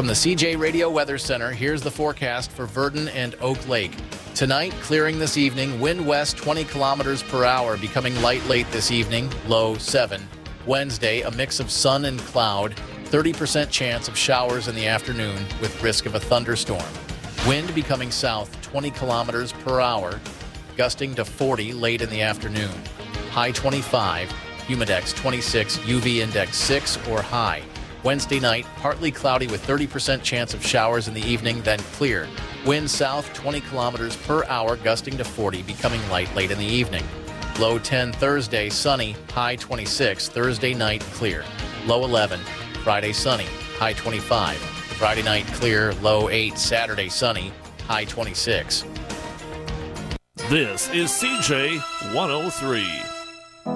From the CJ Radio Weather Center, here's the forecast for Verdon and Oak Lake. Tonight, clearing this evening, wind west 20 kilometers per hour, becoming light late this evening, low 7. Wednesday, a mix of sun and cloud, 30% chance of showers in the afternoon with risk of a thunderstorm. Wind becoming south 20 kilometers per hour, gusting to 40 late in the afternoon. High 25, humidex 26, UV index 6 or high. Wednesday night, partly cloudy with 30% chance of showers in the evening, then clear. Wind south 20 kilometers per hour, gusting to 40, becoming light late in the evening. Low 10 Thursday, sunny, high 26. Thursday night, clear. Low 11. Friday, sunny, high 25. Friday night, clear. Low 8. Saturday, sunny, high 26. This is CJ 103.